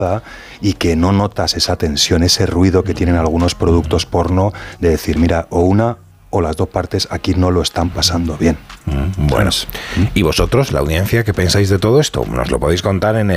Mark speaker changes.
Speaker 1: y que no notas esa tensión, ese ruido que tienen algunos productos porno de decir, mira, o una o las dos partes aquí no lo están pasando bien.
Speaker 2: Bueno, ¿y vosotros, la audiencia, qué pensáis de todo esto? Nos lo podéis contar en